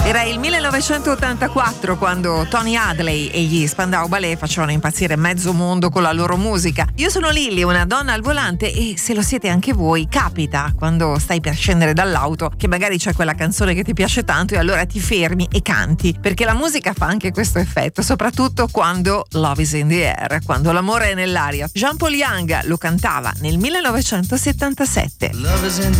Era il 1984 quando Tony Hadley e gli Spandau Ballet facevano impazzire mezzo mondo con la loro musica. Io sono Lily, una donna al volante, e se lo siete anche voi, capita quando stai per scendere dall'auto che magari c'è quella canzone che ti piace tanto e allora ti fermi e canti, perché la musica fa anche questo effetto, soprattutto quando love is in the air, quando l'amore è nell'aria. Jean Paul Young lo cantava nel 1977. Love is in